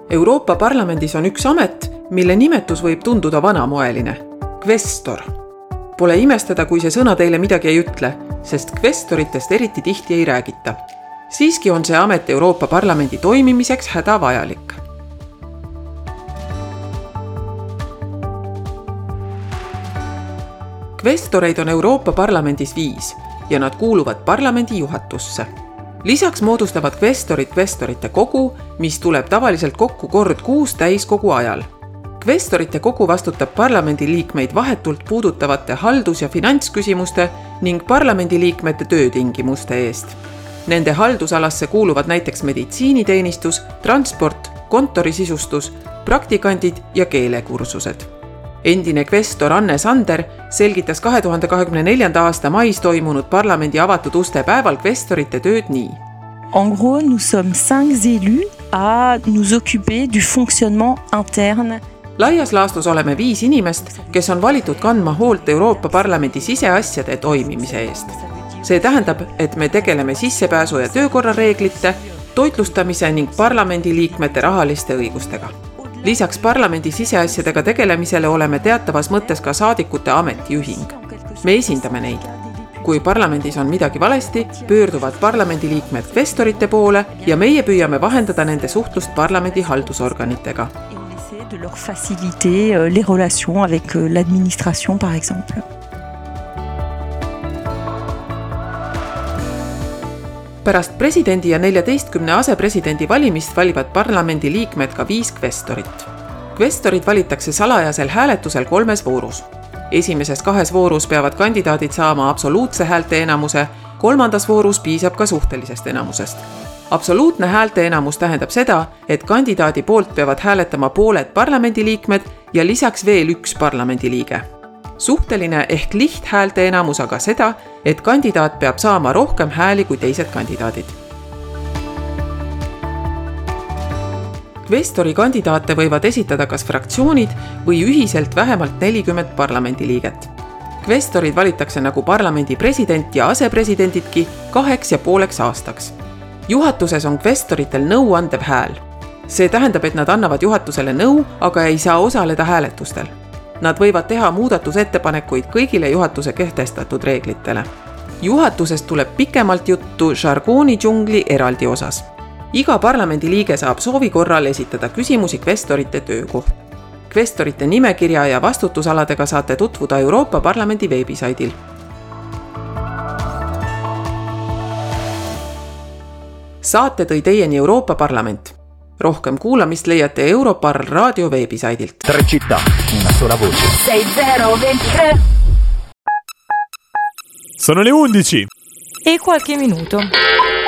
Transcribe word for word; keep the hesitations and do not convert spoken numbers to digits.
Euroopa Parlamendis on üks amet, mille nimetus võib tunduda vanamoeline. Kvestor. Pole imestada, kui see sõna teile midagi ei ütle, sest kvestoritest eriti tihti ei räägita. Siiski on see amet Euroopa Parlamendi toimimiseks hädavajalik. Kvestoreid on Euroopa Parlamendis viis ja nad kuuluvad parlamendi juhatusse. Lisaks moodustavad kvestorid kvestorite kogu, mis tuleb tavaliselt kokku kord kuus täiskogu ajal. Kvestorite kogu vastutab parlamendi liikmeid vahetult puudutavate haldus- ja finantsküsimuste ning parlamendi liikmete töötingimuste eest. Nende haldusalasse kuuluvad näiteks meditsiiniteenistus, transport, kontorisisustus, praktikandid ja keelekursused. Endine kvestor Anne Sander selgitas kahe tuhande kahekümne neljanda aasta mais toimunud parlamendi avatud uste päeval kvestorite tööd nii. En gros, nous sommes cinq élus à nous occuper du fonctionnement interne. Laias laastus oleme viis inimest, kes on valitud kandma hoolt Euroopa Parlamendi siseasjade toimimise eest. See tähendab, et me tegeleme sissepääsu ja töökorra reeglite, toitlustamise ning parlamendi liikmete rahaliste õigustega. Lisaks parlamendi siseasjadega tegelemisele oleme teatavas mõttes ka saadikute ametiühing. Me esindame neid. Kui parlamendis on midagi valesti, pöörduvad parlamendi liikmed kvestorite poole ja meie püüame vahendada nende suhtlust parlamendi haldusorganitega. De leur faciliter les relations avec l'administration, par exemple. Pärast presidendi ja neljateistkümne asepresidendi valimist valivad parlamendi liikmed ka viis kvestorit. Kvestorid valitakse salajasel hääletusel kolmes voorus. Esimeses kahes voorus peavad kandidaadid saama absoluutse häälte enamuse, kolmandas voorus piisab ka suhtelisest enamusest. Absoluutne häälte enamus tähendab seda, et kandidaadi poolt peavad hääletama pooled parlamendiliikmed ja lisaks veel üks parlamendiliige. Suhteline ehk lihthäälte enamus aga seda, et kandidaat peab saama rohkem hääli kui teised kandidaadid. Kvestori kandidaate võivad esitada kas fraktsioonid või ühiselt vähemalt nelikümmend parlamendiliiget. Kvestorid valitakse nagu parlamendi president ja asepresidendidki kaheks ja pooleks aastaks. Juhatuses on kvestoritel nõu andev hääl. See tähendab, et nad annavad juhatusele nõu, aga ei saa osaleda hääletustel. Nad võivad teha muudatusettepanekuid kõigile juhatuse kehtestatud reeglitele. Juhatusest tuleb pikemalt juttu žargooni džungli eraldi osas. Iga parlamendi liige saab soovi korral esitada küsimusi kvestorite töö kohta. Kvestorite nimekirja ja vastutusaladega saate tutvuda Euroopa Parlamendi veebisaidil. Saate tõi teieni Euroopa Parlament. Rohkem kuulamist leiate Europarl raadio veebisaidilt. Tre città, una sola voce. sei zero ventitré. Sono le undici. E qualche minuto.